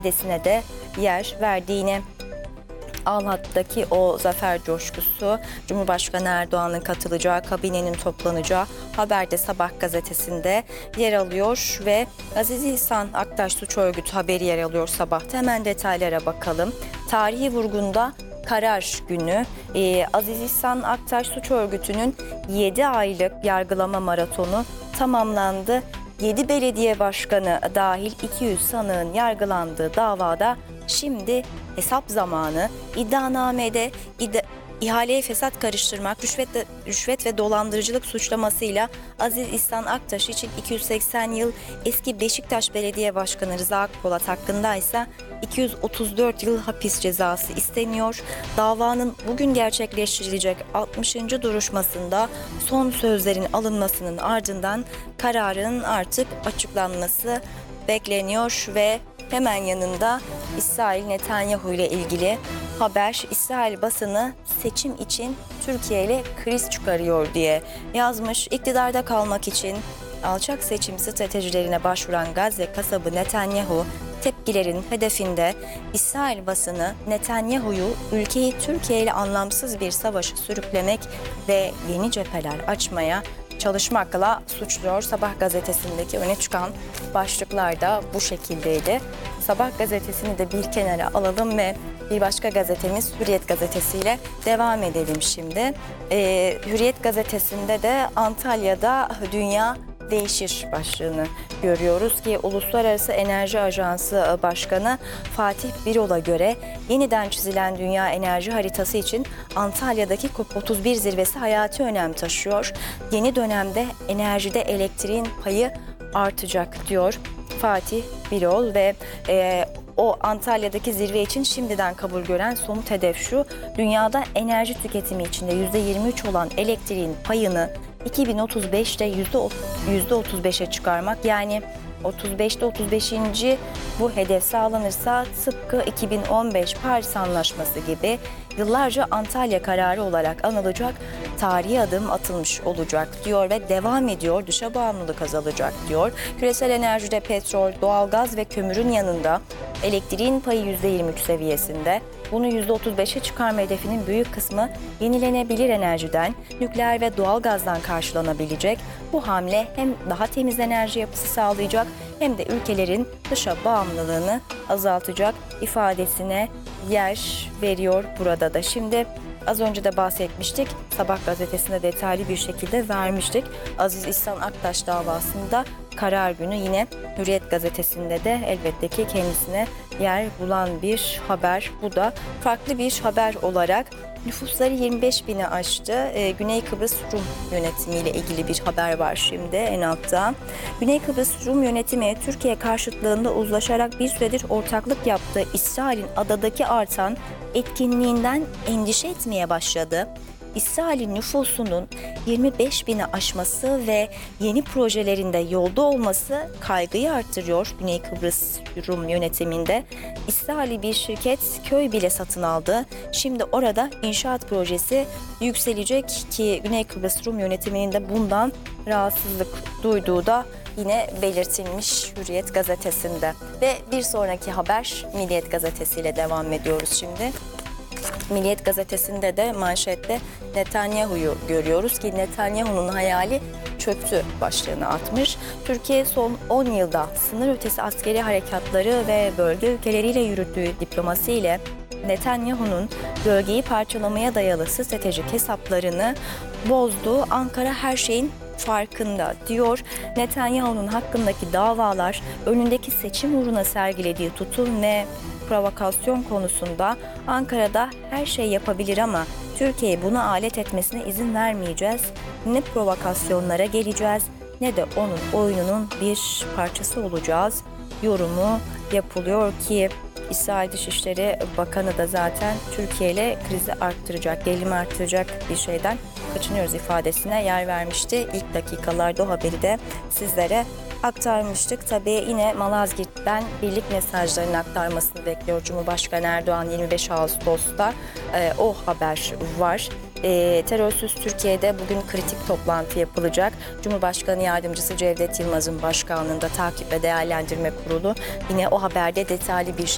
ifadesine de yer verdiğini, Alhat'taki o zafer coşkusu, Cumhurbaşkanı Erdoğan'ın katılacağı, kabinenin toplanacağı haberde Sabah gazetesinde yer alıyor ve Aziz İhsan Aktaş Suç Örgütü haberi yer alıyor Sabah'ta. Hemen detaylara bakalım. Tarihi vurgunda karar günü. Aziz İhsan Aktaş Suç Örgütü'nün 7 aylık yargılama maratonu tamamlandı. 7 belediye başkanı dahil 200 sanığın yargılandığı davada şimdi hesap zamanı. İddianamede ihaleye fesat karıştırmak, rüşvet ve dolandırıcılık suçlamasıyla Aziz İhsan Aktaş için 280 yıl, eski Beşiktaş Belediye Başkanı Rıza Akpolat hakkında ise 234 yıl hapis cezası isteniyor. Davanın bugün gerçekleştirilecek 60. duruşmasında son sözlerin alınmasının ardından kararın artık açıklanması bekleniyor ve hemen yanında İsrail Netanyahu ile ilgili haber. İsrail basını seçim için Türkiye ile kriz çıkarıyor diye yazmış. İktidarda kalmak için alçak seçim stratejilerine başvuran Gazze kasabı Netanyahu tepkilerin hedefinde. İsrail basını Netanyahu'yu ülkeyi Türkiye ile anlamsız bir savaşa sürüklemek ve yeni cepheler açmaya çalışmakla suçluyor. Sabah gazetesindeki öne çıkan başlıklar da bu şekildeydi. Sabah gazetesini de bir kenara alalım ve bir başka gazetemiz Hürriyet gazetesiyle devam edelim şimdi. Hürriyet gazetesinde de Antalya'da dünya değişir başlığını görüyoruz ki Uluslararası Enerji Ajansı Başkanı Fatih Birol'a göre yeniden çizilen dünya enerji haritası için Antalya'daki COP31 zirvesi hayati önem taşıyor. Yeni dönemde enerjide elektriğin payı artacak diyor Fatih Birol ve o Antalya'daki zirve için şimdiden kabul gören somut hedef şu: dünyada enerji tüketimi içinde %23 olan elektriğin payını 2035'te %35'e çıkarmak. Yani 35'te 35. bu hedef sağlanırsa tıpkı 2015 Paris Anlaşması gibi yıllarca Antalya kararı olarak anılacak tarihi adım atılmış olacak diyor ve devam ediyor. Dışa bağımlılık azalacak diyor. Küresel enerjide petrol, doğalgaz ve kömürün yanında elektriğin payı %23 seviyesinde. Bunu %35'e çıkarma hedefinin büyük kısmı yenilenebilir enerjiden, nükleer ve doğalgazdan karşılanabilecek. Bu hamle hem daha temiz enerji yapısı sağlayacak hem de ülkelerin dışa bağımlılığını azaltacak ifadesine yer veriyor burada da. Şimdi az önce de bahsetmiştik. Sabah gazetesinde detaylı bir şekilde vermiştik. Aziz İhsan Aktaş davasında karar günü yine Hürriyet gazetesinde de elbette ki kendisine yer bulan bir haber. Bu da farklı bir haber olarak nüfusları 25 bini aştı. Güney Kıbrıs Rum yönetimiyle ilgili bir haber var şimdi en altta. Güney Kıbrıs Rum yönetimi Türkiye karşıtlığında uzlaşarak bir süredir ortaklık yaptığı İsrail'in adadaki artan etkinliğinden endişe etmeye başladı. İsrail'in nüfusunun 25 bini aşması ve yeni projelerinde yolda olması kaygıyı artırıyor Güney Kıbrıs Rum yönetiminde. İsrail'i bir şirket köy bile satın aldı. Şimdi orada inşaat projesi yükselecek ki Güney Kıbrıs Rum yönetiminin de bundan rahatsızlık duyduğu da yine belirtilmiş Hürriyet gazetesinde. Ve bir sonraki haber Milliyet gazetesiyle devam ediyoruz şimdi. Milliyet gazetesinde de manşette Netanyahu'yu görüyoruz ki Netanyahu'nun hayali çöktü başlığını atmış. Türkiye son 10 yılda sınır ötesi askeri harekatları ve bölge ülkeleriyle yürüttüğü diplomasiyle Netanyahu'nun bölgeyi parçalamaya dayalı stratejik hesaplarını bozdu. Ankara her şeyin farkında diyor. Netanyahu'nun hakkındaki davalar, önündeki seçim uğruna sergilediği tutum ve provokasyon konusunda Ankara'da her şey yapabilir ama Türkiye'yi buna alet etmesine izin vermeyeceğiz. Ne provokasyonlara geleceğiz ne de onun oyununun bir parçası olacağız yorumu yapılıyor ki İsrail Dışişleri Bakanı da zaten Türkiye ile krizi arttıracak, gerilimi arttıracak bir şeyden kaçınıyoruz ifadesine yer vermişti. İlk dakikalarda o haberi de sizlere aktarmıştık. Tabii yine Malazgirt'ten birlik mesajlarını aktarmasını bekliyor Cumhurbaşkanı Erdoğan 25 Ağustos'ta. O haber var. Terörsüz Türkiye'de bugün kritik toplantı yapılacak. Cumhurbaşkanı Yardımcısı Cevdet Yılmaz'ın başkanlığında takip ve değerlendirme kurulu yine o haberde detaylı bir